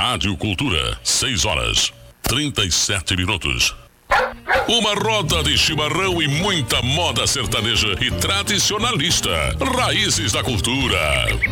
Rádio Cultura, 6h37. Uma roda de chimarrão e muita moda sertaneja e tradicionalista. Raízes da cultura.